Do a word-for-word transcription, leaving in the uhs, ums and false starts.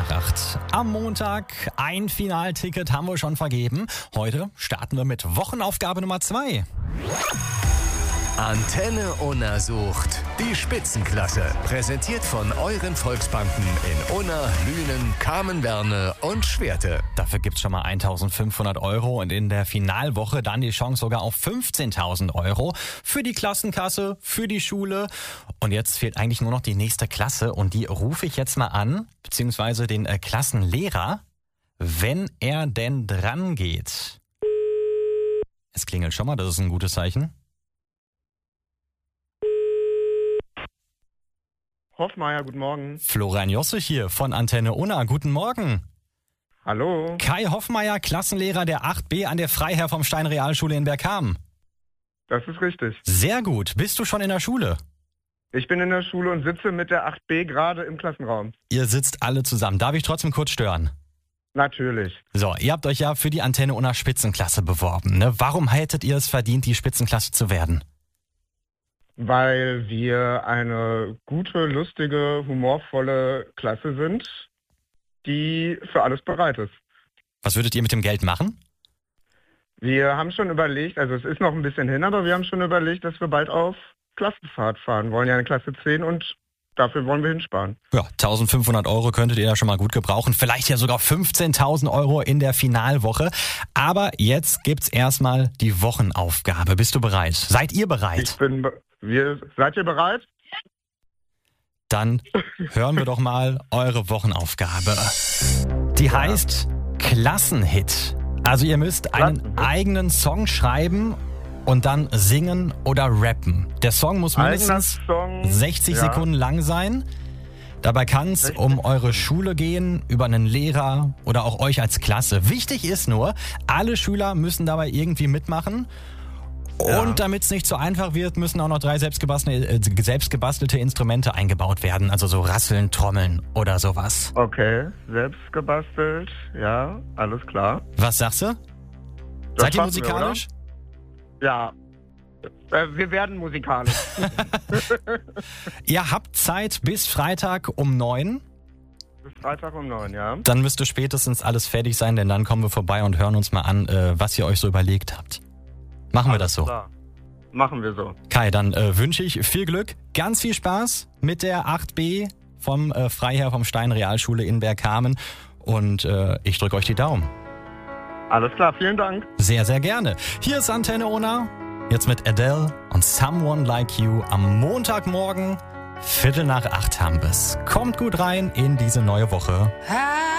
nach acht. Am Montag ein Finalticket haben wir schon vergeben. Heute starten wir mit Wochenaufgabe Nummer zwei. Antenne Unna sucht die Spitzenklasse. Präsentiert von euren Volksbanken in Unna, Lünen, Kamen-Werne und Schwerte. Dafür gibt's schon mal eintausendfünfhundert Euro und in der Finalwoche dann die Chance sogar auf fünfzehntausend Euro für die Klassenkasse, für die Schule. Und jetzt fehlt eigentlich nur noch die nächste Klasse und die rufe ich jetzt mal an, beziehungsweise den äh, Klassenlehrer, wenn er denn dran geht. Es klingelt schon mal, das ist ein gutes Zeichen. Hoffmeier, guten Morgen. Florian Josse hier von Antenne Unna. Guten Morgen. Hallo. Kai Hoffmeier, Klassenlehrer der acht B an der Freiherr vom Stein Realschule in Bergkamen. Das ist richtig. Sehr gut. Bist du schon in der Schule? Ich bin in der Schule und sitze mit der acht B gerade im Klassenraum. Ihr sitzt alle zusammen. Darf ich trotzdem kurz stören? Natürlich. So, ihr habt euch ja für die Antenne Unna Spitzenklasse beworben, ne? Warum hättet ihr es verdient, die Spitzenklasse zu werden? Weil wir eine gute, lustige, humorvolle Klasse sind, die für alles bereit ist. Was würdet ihr mit dem Geld machen? Wir haben schon überlegt, also es ist noch ein bisschen hin, aber wir haben schon überlegt, dass wir bald auf Klassenfahrt fahren wollen, ja in Klasse zehn, und dafür wollen wir hinsparen. Ja, eintausendfünfhundert Euro könntet ihr da schon mal gut gebrauchen. Vielleicht ja sogar fünfzehntausend Euro in der Finalwoche. Aber jetzt gibt's erstmal die Wochenaufgabe. Bist du bereit? Seid ihr bereit? Ich bin be- wir, seid ihr bereit? Dann hören wir doch mal eure Wochenaufgabe. Die heißt Klassenhit. Also ihr müsst einen Klassenhit. eigenen Song schreiben und dann singen oder rappen. Der Song muss mindestens Eigener Song, sechzig ja. Sekunden lang sein. Dabei kann es um eure Schule gehen, über einen Lehrer oder auch euch als Klasse. Wichtig ist nur, alle Schüler müssen dabei irgendwie mitmachen. Ja. Und damit es nicht so einfach wird, müssen auch noch drei selbstgebastelte, äh, selbstgebastelte Instrumente eingebaut werden. Also so Rasseln, Trommeln oder sowas. Okay, selbst gebastelt, ja, alles klar. Was sagst du? Das Seid ihr schaffen wir, musikalisch? oder? Ja, äh, wir werden musikalisch. Ihr habt Zeit bis Freitag um neun. Bis Freitag um neun, ja. Dann müsste spätestens alles fertig sein, denn dann kommen wir vorbei und hören uns mal an, äh, was ihr euch so überlegt habt. Machen wir das so. Klar. Machen wir so. Kai, dann äh, wünsche ich viel Glück, ganz viel Spaß mit der acht B vom äh, Freiherr vom Stein Realschule in Bergkamen und äh, ich drücke euch die Daumen. Alles klar, vielen Dank. Sehr, sehr gerne. Hier ist Antenne Unna, jetzt mit Adele und Someone Like You am Montagmorgen, Viertel nach acht haben wir's. Kommt gut rein in diese neue Woche.